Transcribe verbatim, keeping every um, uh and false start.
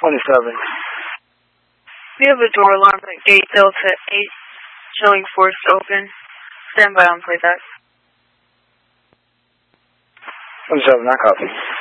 twenty-seven. We have a door alarm at gate Delta eight, showing forced open. Stand by on playback. twenty-seven, I copy.